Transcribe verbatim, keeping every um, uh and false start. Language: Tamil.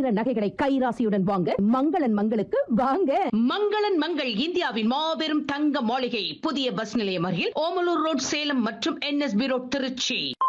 வைர நகைகளை கைராசியுடன் வாங்க மங்களன் மங்களுக்கு வாங்க. மங்களன் மங்கள் இந்தியாவின் மாபெரும் தங்க மாளிகை, புதிய பஸ் நிலையம் அருகில் ஓமலூர் ரோட், சேலம் மற்றும் என்எஸ்பி ரோட், திருச்சி.